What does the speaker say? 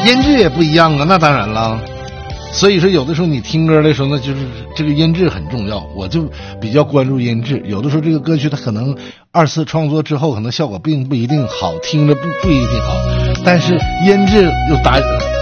音质也不一样啊，那当然了。所以说有的时候你听歌的时候呢，就是这个音质很重要，我就比较关注音质。有的时候这个歌曲它可能二次创作之后可能效果并不一定好，听着不一定好，但是音质又